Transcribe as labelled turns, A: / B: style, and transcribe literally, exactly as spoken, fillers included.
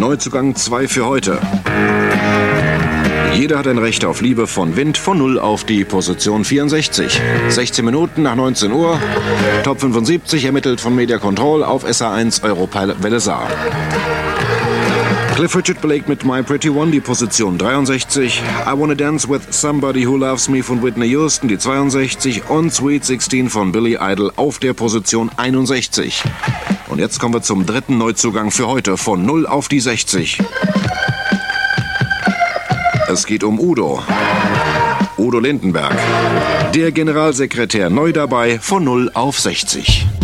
A: Neuzugang zwei für heute. Jeder hat ein Recht auf Liebe von Wind von null auf die Position vierundsechzig. sechzehn Minuten nach neunzehn Uhr. Top fünfundsiebzig ermittelt von Media Control auf S A eins Europilot Welle Saar. Cliff Richard belegt mit My Pretty One die Position dreiundsechzig. I Wanna Dance With Somebody Who Loves Me von Whitney Houston die zweiundsechzig. Und Sweet sixteen von Billy Idol auf der Position einundsechzig. Und jetzt kommen wir zum dritten Neuzugang für heute von null auf die sechzig. Es geht um Udo. Udo Lindenberg. Der Generalsekretär neu dabei von null auf sechzig.